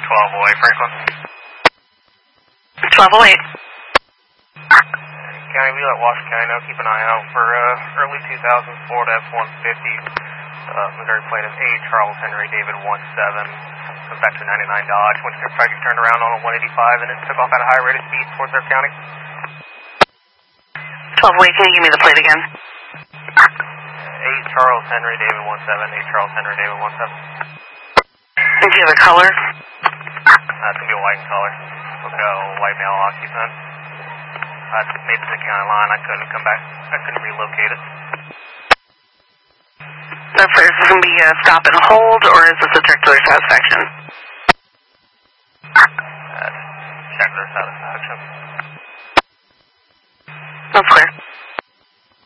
1208 Franklin. 1208. County, we let Washington County know, keep an eye out for early 2000 Ford F-150. Missouri plate of A, Charles Henry David 17. Comes back to 99 Dodge. Went to try to turn around on a 185 and it took off at a high rate of speed towards their county. 1208, can you give me the plate again? 8 Charles Henry David 17. 8 Charles Henry David 17. And do you have a color? It's going to be a white in color. With a white male occupant. I made it to the county line. I couldn't come back. I couldn't relocate it. Is this going to be a stop and hold, or is this a check to their satisfaction? Check their satisfaction. That's clear.